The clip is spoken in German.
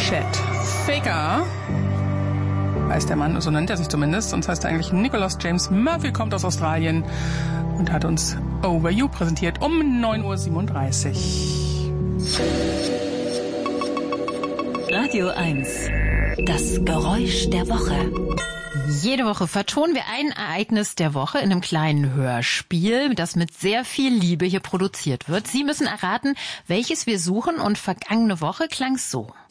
Chet Faker heißt der Mann, so nennt er sich zumindest, sonst heißt er eigentlich Nicholas James Murphy, kommt aus Australien und hat uns Over You präsentiert um 9:37 Uhr. Radio 1, das Geräusch der Woche. Jede Woche vertonen wir ein Ereignis der Woche in einem kleinen Hörspiel, das mit sehr viel Liebe hier produziert wird. Sie müssen erraten, welches wir suchen, und vergangene Woche klang es so.